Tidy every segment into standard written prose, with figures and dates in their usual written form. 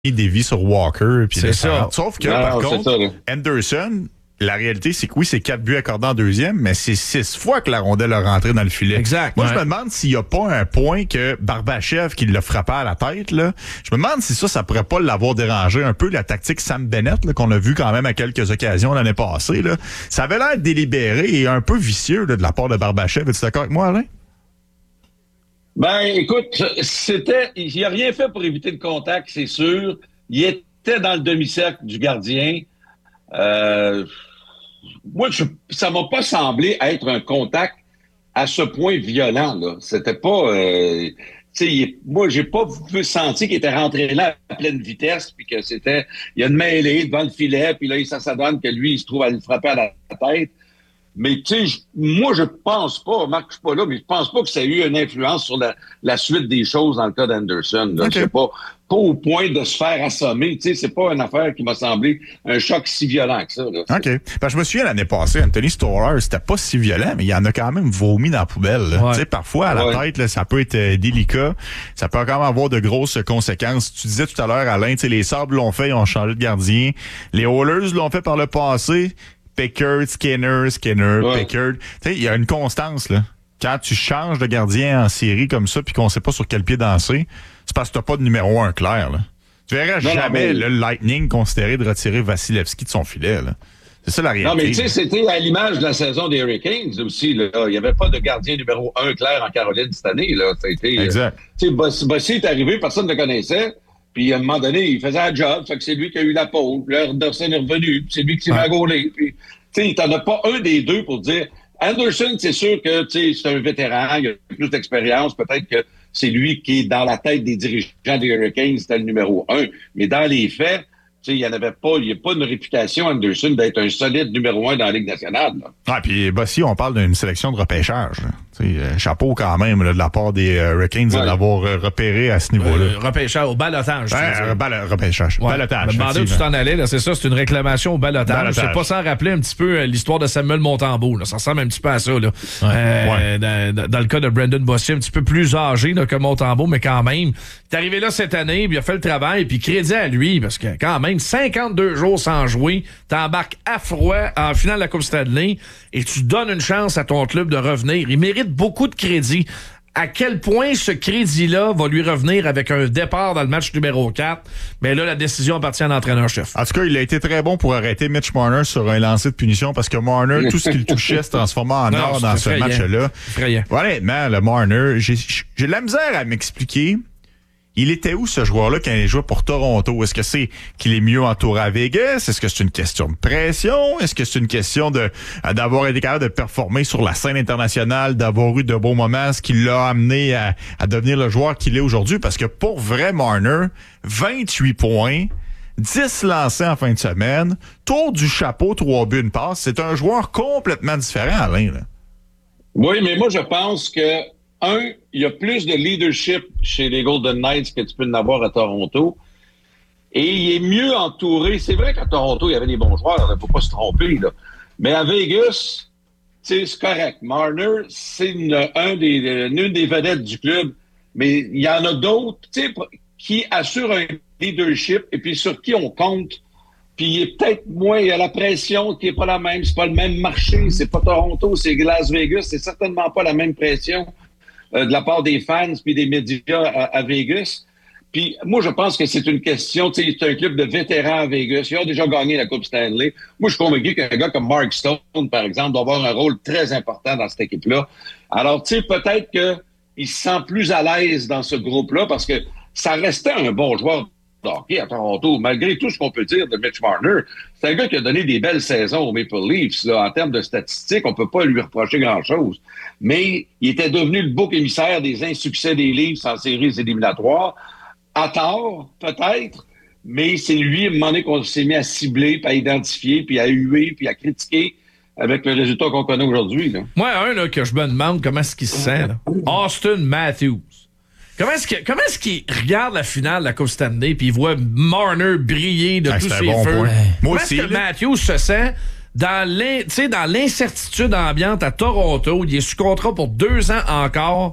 dévie sur Walker. Puis c'est ça. Sauf que, par contre, Anderson, la réalité, c'est que oui, c'est 4 buts accordés en deuxième, mais c'est 6 fois que la rondelle a rentré dans le filet. Exact. Moi, je me demande s'il n'y a pas un point que Barbachev qui l'a frappé à la tête, là. Je me demande si ça pourrait pas l'avoir dérangé un peu, la tactique Sam Bennett, là, qu'on a vu quand même à quelques occasions l'année passée, là. Ça avait l'air délibéré et un peu vicieux, là, de la part de Barbachev. Es-tu d'accord avec moi, Alain? Ben, écoute, il n'a rien fait pour éviter le contact, c'est sûr. Il était dans le demi-cercle du gardien. Moi, ça m'a pas semblé être un contact à ce point violent, là. C'était pas... moi, j'ai pas senti qu'il était rentré là à pleine vitesse, puis que c'était... Il y a une mêlée devant le filet, puis là, ça s'adonne que lui, il se trouve à le frapper à la tête. Mais tu sais, moi, je pense pas, Marc, je suis pas là, mais je pense pas que ça a eu une influence sur la suite des choses dans le cas d'Anderson. Okay. C'est pas au point de se faire assommer. Tu sais, c'est pas une affaire qui m'a semblé un choc si violent que ça. Là. OK. Ben, je me souviens l'année passée, Anthony Storer, c'était pas si violent, mais il y en a quand même vomi dans la poubelle. Ouais. Tu sais, parfois, à la tête, là, ça peut être délicat. Ça peut quand même avoir de grosses conséquences. Tu disais tout à l'heure, Alain, tu sais, les Sabres l'ont fait, ils ont changé de gardien. Les Oilers l'ont fait par le passé. Pickard, Skinner, Pickard. Tu sais, il y a une constance, là. Quand tu changes de gardien en série comme ça puis qu'on sait pas sur quel pied danser, c'est parce que t'as pas de numéro 1 clair, là. Tu verras jamais le Lightning considérer de retirer Vasilevski de son filet, là. C'est ça la réalité. Non, mais tu sais, c'était à l'image de la saison des Hurricanes aussi, là. Il y avait pas de gardien numéro 1 clair en Caroline cette année, là. Ça a été, exact. Tu sais, Bossy est arrivé, personne ne le connaissait. Puis, à un moment donné, il faisait un job. Fait que c'est lui qui a eu la pole. Puis là, Anderson est revenu. Puis c'est lui qui s'est magolé. Puis, tu sais, t'en as pas un des deux pour dire... Anderson, c'est sûr que, tu sais, c'est un vétéran. Il a plus d'expérience. Peut-être que c'est lui qui est dans la tête des dirigeants des Hurricanes. C'était le numéro 1. Mais dans les faits... Tu sais, il n'y a pas une réputation, Anderson, d'être un solide numéro 1 dans la Ligue nationale. Là. Ah, puis Bossy, on parle d'une sélection de repêchage. Chapeau quand même là, de la part des Hurricanes de l'avoir repéré à ce niveau-là. Repêchage au balotage. Repêchage. Ouais. Balotage. Je me demandais où tu t'en allais. Là, c'est ça, c'est une réclamation au balotage. C'est pas sans rappeler un petit peu l'histoire de Samuel Montembeault. Là. Ça ressemble un petit peu à ça. Là. Dans le cas de Brandon Bossy, un petit peu plus âgé là, que Montembeault, mais quand même. Il est arrivé là cette année, puis il a fait le travail, puis crédit à lui, parce que quand même, 52 jours sans jouer, t'embarques à froid en finale de la Coupe Stanley et tu donnes une chance à ton club de revenir. Il mérite beaucoup de crédit. À quel point ce crédit-là va lui revenir avec un départ dans le match numéro 4? Mais là, la décision appartient à l'entraîneur-chef. En tout cas, il a été très bon pour arrêter Mitch Marner sur un lancer de punition parce que Marner, tout ce qu'il touchait se transformait en or dans ce match-là. Honnêtement, le Marner, j'ai de la misère à m'expliquer. Il était où ce joueur-là quand il jouait pour Toronto? Est-ce que c'est qu'il est mieux entouré à Vegas? Est-ce que c'est une question de pression? Est-ce que c'est une question d'avoir été capable de performer sur la scène internationale, d'avoir eu de beaux moments, ce qui l'a amené à devenir le joueur qu'il est aujourd'hui? Parce que pour vrai, Marner, 28 points, 10 lancés en fin de semaine, tour du chapeau, 3 buts, une passe. C'est un joueur complètement différent, Alain. Là. Oui, mais moi, je pense que il y a plus de leadership chez les Golden Knights que tu peux en avoir à Toronto. Et il est mieux entouré. C'est vrai qu'à Toronto, il y avait des bons joueurs. Il ne faut pas se tromper. Là. Mais à Vegas, c'est correct. Marner, c'est une des vedettes du club. Mais il y en a d'autres qui assurent un leadership et puis sur qui on compte. Puis il est peut-être moins, il y a la pression qui n'est pas la même. C'est pas le même marché. C'est pas Toronto, c'est Las Vegas. C'est certainement pas la même pression de la part des fans puis des médias à Vegas. Puis moi, je pense que c'est une question, tu sais, c'est un club de vétérans à Vegas. Ils ont déjà gagné la Coupe Stanley. Moi, je suis convaincu qu'un gars comme Mark Stone, par exemple, doit avoir un rôle très important dans cette équipe-là. Alors, tu sais, peut-être qu'il se sent plus à l'aise dans ce groupe-là parce que ça restait un bon joueur de hockey à Toronto, malgré tout ce qu'on peut dire de Mitch Marner. C'est un gars qui a donné des belles saisons aux Maple Leafs. Là, en termes de statistiques, on peut pas lui reprocher grand-chose. Mais il était devenu le bouc émissaire des insuccès des Leafs en séries éliminatoires. À tort, peut-être, mais c'est lui, à un moment donné, qu'on s'est mis à cibler, puis à identifier, puis à huer, puis à critiquer avec le résultat qu'on connaît aujourd'hui. Là. Moi, là, que je me demande comment est-ce qu'il se sent, là. Austin Matthews. Comment est-ce qu'il regarde la finale de la Coupe Stanley puis il voit Marner briller de tous ses feux? Comment est-ce que Matthews se sent dans l'incertitude ambiante à Toronto? Il est sous contrat pour 2 ans encore.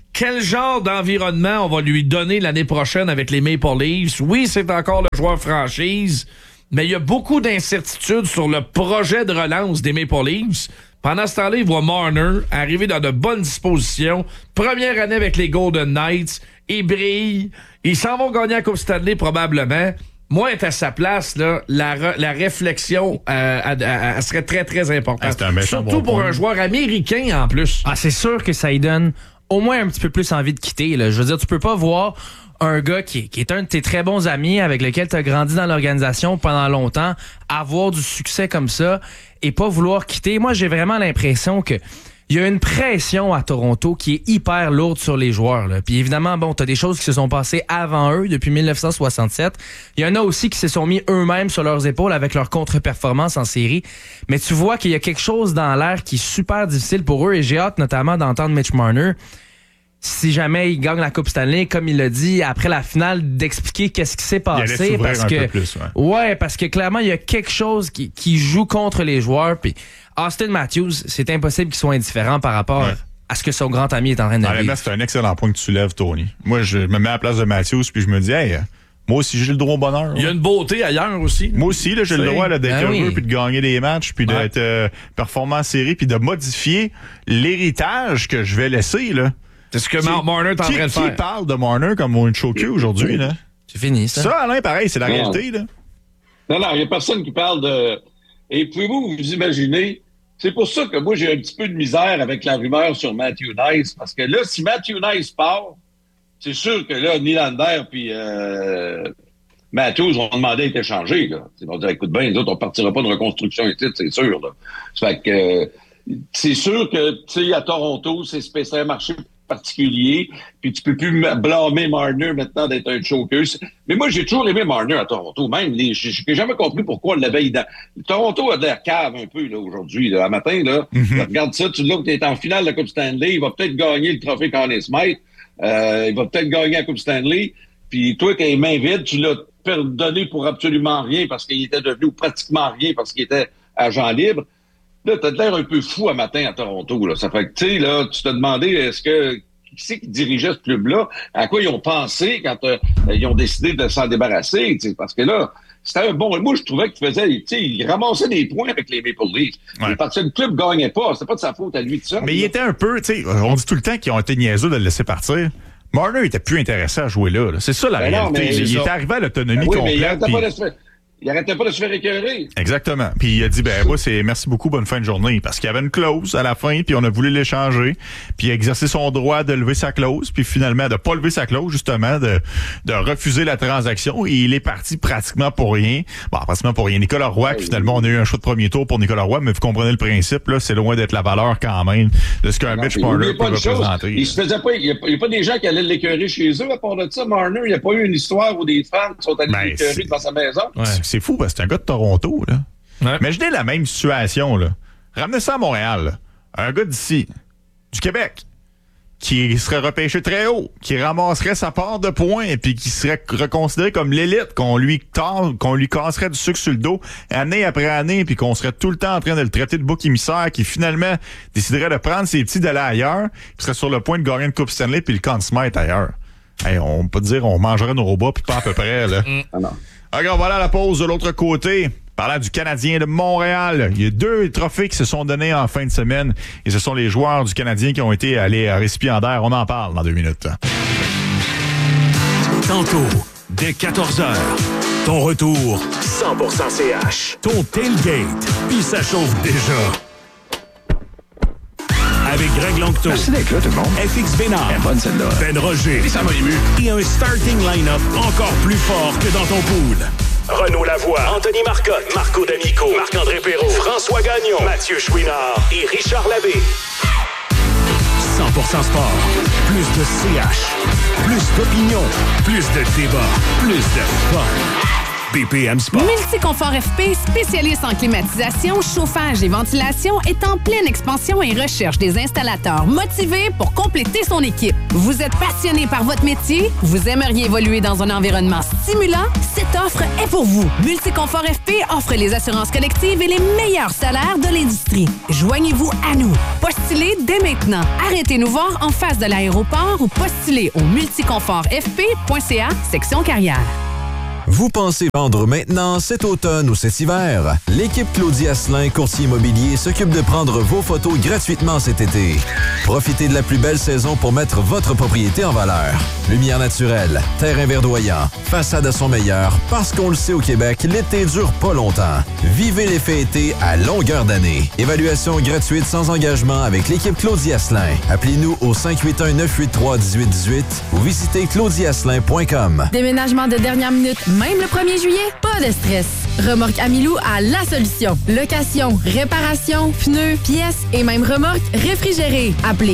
quel genre d'environnement on va lui donner l'année prochaine avec les Maple Leafs? Oui, c'est encore le joueur franchise, mais il y a beaucoup d'incertitudes sur le projet de relance des Maple Leafs. Pendant ce temps-là, il voit Marner arriver dans de bonnes dispositions. Première année avec les Golden Knights. Il brille. Ils s'en vont gagner la Coupe Stanley probablement. Moi, être à sa place, là, la réflexion elle serait très, très importante. Surtout pour un joueur américain en plus. Ah, c'est sûr que ça lui donne au moins un petit peu plus envie de quitter. Là. Je veux dire, tu peux pas voir un gars qui est un de tes très bons amis avec lequel tu as grandi dans l'organisation pendant longtemps, avoir du succès comme ça et pas vouloir quitter. Moi, j'ai vraiment l'impression que il y a une pression à Toronto qui est hyper lourde sur les joueurs. Là. Puis évidemment, bon, t'as des choses qui se sont passées avant eux, depuis 1967. Il y en a aussi qui se sont mis eux-mêmes sur leurs épaules avec leur contre-performance en série. Mais tu vois qu'il y a quelque chose dans l'air qui est super difficile pour eux et j'ai hâte notamment d'entendre Mitch Marner, si jamais il gagne la Coupe Stanley, comme il l'a dit, après la finale, d'expliquer qu'est-ce qui s'est passé. Parce que, ouais, parce que clairement, il y a quelque chose qui joue contre les joueurs. Puis Austin Matthews, c'est impossible qu'il soit indifférent par rapport à ce que son grand ami est en train de vivre. C'est un excellent point que tu lèves, Tony. Moi, je me mets à la place de Matthews puis je me dis, hey, moi aussi, j'ai le droit au bonheur. Il y a une beauté ailleurs aussi. Moi aussi, là, j'ai le droit d'être heureux puis de gagner des matchs puis d'être performant en série puis de modifier l'héritage que je vais laisser, là. C'est ce que Marner est en train de faire. Qui parle de Marner comme un choqué aujourd'hui, là? C'est fini, ça. Ça, Alain, pareil, c'est la réalité, là. Non, il n'y a personne qui parle de... Et pouvez-vous vous imaginer... C'est pour ça que moi, j'ai un petit peu de misère avec la rumeur sur Matthew Nice, parce que là, si Matthew Nice part, c'est sûr que là, Nylander puis Matthews vont demander à être échangés, là. Ils vont dire, écoute bien, les autres, on partira pas de reconstruction ici, c'est sûr, là. Ça fait que... c'est sûr que, tu sais, à Toronto, c'est un marché particulier, puis tu peux plus blâmer Marner maintenant d'être un choker. Mais moi, j'ai toujours aimé Marner à Toronto. Même, j'ai jamais compris pourquoi on l'avait... Toronto a de la cave un peu, là, aujourd'hui. Là, un matin, là, regarde ça, tu es en finale de la Coupe Stanley, il va peut-être gagner le trophée Conn Smythe, il va peut-être gagner la Coupe Stanley, puis toi, qui as les mains vides, tu l'as donné pour absolument rien parce qu'il était devenu, ou pratiquement rien parce qu'il était agent libre. Là, t'as l'air un peu fou à matin à Toronto, là. Ça fait que, tu sais, là, tu t'as demandé, qui c'est qui dirigeait ce club-là? À quoi ils ont pensé quand ils ont décidé de s'en débarrasser, tu sais? Parce que là, c'était un bon... Moi, je trouvais qu'il faisait... Tu sais, il ramassait des points avec les Maple Leafs. Ouais. Parce que le club gagnait pas. C'était pas de sa faute à lui de ça. Mais il était un peu, tu sais, on dit tout le temps qu'ils ont été niaiseux de le laisser partir. Marner était plus intéressé à jouer là. C'est ça, la réalité. Il était arrivé à l'autonomie complète. Il arrêtait pas de se faire écœurer. Exactement. Puis il a dit, moi, c'est merci beaucoup, bonne fin de journée. Parce qu'il y avait une clause à la fin, puis on a voulu l'échanger. Puis il a exercé son droit de lever sa clause, puis finalement de pas lever sa clause, justement, de refuser la transaction. Et il est parti pratiquement pour rien. Bon, pratiquement pour rien. Nicolas Roy, finalement, on a eu un choix de premier tour pour Nicolas Roy, mais vous comprenez le principe, là, c'est loin d'être la valeur quand même de ce qu'un Mitch Marner peut représenter. Il se faisait pas, il y a pas des gens qui allaient l'écœurer chez eux à part de ça, Marner. Il n'y a pas eu une histoire où des fans sont allés l'écœurer devant sa maison. Ouais. C'est fou parce que c'est un gars de Toronto, là. Ouais. Imaginez la même situation, là. Ramenez ça à Montréal, là. Un gars d'ici, du Québec, qui serait repêché très haut, qui ramasserait sa part de points, puis qui serait reconsidéré comme l'élite, qu'on lui casserait du sucre sur le dos année après année, puis qu'on serait tout le temps en train de le traiter de bouc émissaire, qui finalement déciderait de prendre ses petits, d'aller ailleurs, puis serait sur le point de gagner une Coupe Stanley, puis le Conn Smythe ailleurs. Hey, on peut dire on mangerait nos robots, puis pas à peu près, là. OK, on va aller à la pause de l'autre côté. Parlant du Canadien de Montréal, il y a 2 trophées qui se sont donnés en fin de semaine et ce sont les joueurs du Canadien qui ont été allés à récipiendaire. On en parle dans 2 minutes. Tantôt, dès 14h, ton retour 100% CH. Ton tailgate, puis ça chauffe déjà. Avec Greg Longto. Merci d'être là, tout le monde. FX Bénard. Bonne celle-là. Ben Roger. Et ça m'a ému. Et un starting line-up encore plus fort que dans ton pool. Renaud Lavoie, Anthony Marcotte, Marco D'Amico, Marc-André Perrault, François Gagnon, Mathieu Chouinard et Richard Labbé. 100% sport. Plus de CH. Plus d'opinion. Plus de débat. Plus de fun. BPM Sport. Multiconfort FP, spécialiste en climatisation, chauffage et ventilation, est en pleine expansion et recherche des installateurs motivés pour compléter son équipe. Vous êtes passionné par votre métier? Vous aimeriez évoluer dans un environnement stimulant? Cette offre est pour vous. Multiconfort FP offre les assurances collectives et les meilleurs salaires de l'industrie. Joignez-vous à nous. Postulez dès maintenant. Arrêtez nous voir en face de l'aéroport ou postulez au multiconfortfp.ca, section carrière. Vous pensez vendre maintenant, cet automne ou cet hiver? L'équipe Claudie Asselin, courtier immobilier, s'occupe de prendre vos photos gratuitement cet été. Profitez de la plus belle saison pour mettre votre propriété en valeur. Lumière naturelle, terrain verdoyant, façade à son meilleur, parce qu'on le sait au Québec, l'été dure pas longtemps. Vivez l'effet été à longueur d'année. Évaluation gratuite sans engagement avec l'équipe Claudie Asselin. Appelez-nous au 581-983-1818 ou visitez claudieasselin.com. Déménagement de dernière minute, même le 1er juillet, pas de stress. Remorque Amilou a la solution. Location, réparation, pneus, pièces et même remorque réfrigérée. Appelez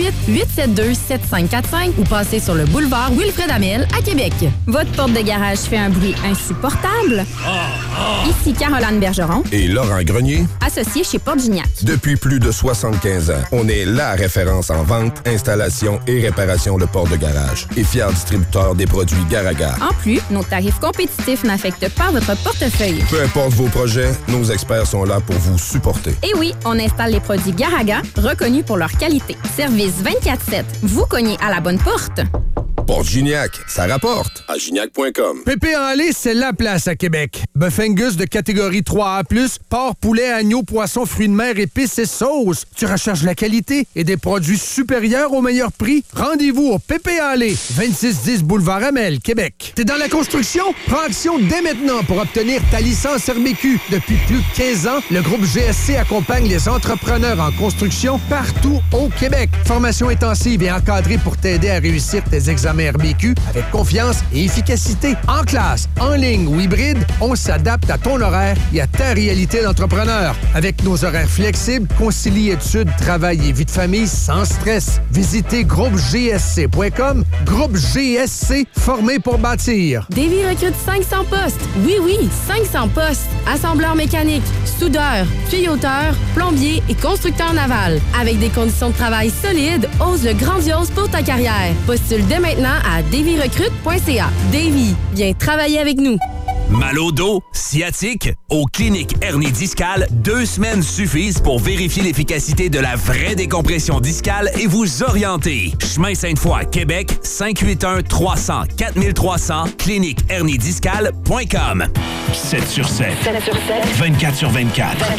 418-872-7545 ou passez sur le boulevard Wilfred Amel à Québec. Votre porte de garage fait un bruit insupportable? Ici Caroline Bergeron et Laurent Grenier, associés chez Porte Gignac. Depuis plus de 75 ans, on est la référence en vente, installation et réparation de portes de garage et fier distributeur des produits Garaga. En plus, nos tarifs compétitifs n'affectent pas votre portefeuille. Peu importe vos projets, nos experts sont là pour vous supporter. Et oui, on installe les produits Garaga, reconnus pour leur qualité. Service 24/7. Vous cognez à la bonne porte. Porte Gignac, ça rapporte. À gignac.com. Pépé en lait, c'est la place à Québec. Bœuf Angus de catégorie 3A+, porc, poulet, agneau, poisson, fruits de mer, épices et sauces. Tu recherches la qualité et des produits supérieurs au meilleur prix? Rendez-vous au Pépé en lait, 2610 Boulevard Amel, Québec. T'es dans la construction? Prends action dès maintenant pour obtenir ta licence RMQ. Depuis plus de 15 ans, le groupe GSC accompagne les entrepreneurs en construction partout au Québec. Formation intensive et encadrée pour t'aider à réussir tes examens RMQ avec confiance et efficacité. En classe, en ligne ou hybride, on s'adapte à ton horaire et à ta réalité d'entrepreneur. Avec nos horaires flexibles, concilie études, travail et vie de famille sans stress. Visitez groupegsc.com. Groupe GSC, formé pour bâtir. Davy recrute 500 postes. Oui, 500 postes. Assembleur mécanique, soudeur, tuyauteur, plombier et constructeur naval. Avec des conditions de travail solides, ose le grandiose pour ta carrière. Postule dès maintenant à davyrecrute.ca. Davy, viens travailler avec nous. Mal au dos, sciatique? Aux cliniques hernie discale, 2 semaines suffisent pour vérifier l'efficacité de la vraie décompression discale et vous orienter. Chemin Sainte-Foy, Québec, 581-300-4300, cliniquehernidiscale.com. 7 sur 7. 24 sur 24.